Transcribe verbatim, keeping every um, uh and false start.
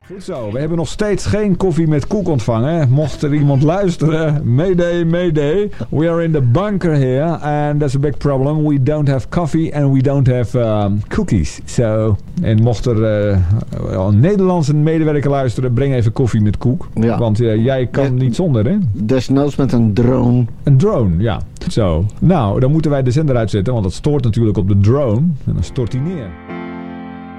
Goed zo, we hebben nog steeds geen koffie met koek ontvangen. Mocht er iemand luisteren, mayday, mayday. We are in the bunker here and that's a big problem. We don't have coffee and we don't have um, cookies. So, en mocht er uh, een Nederlandse medewerker luisteren, breng even koffie met koek. Ja. Want uh, jij kan ja, niet zonder, hè? Desnoods met een drone. Een drone, ja. Zo. Nou, dan moeten wij de zender uitzetten, want dat stoort natuurlijk op de drone. En dan stort hij neer.